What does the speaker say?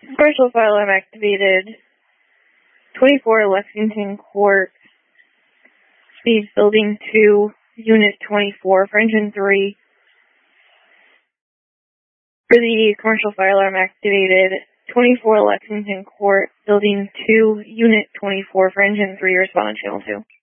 Commercial file alarm activated. 24 Lexington Court, Speed Building 2, Unit 24 for Engine 3. For the commercial fire alarm activated, 24 Lexington Court, Building 2, Unit 24 for Engine 3, respond on Channel 2.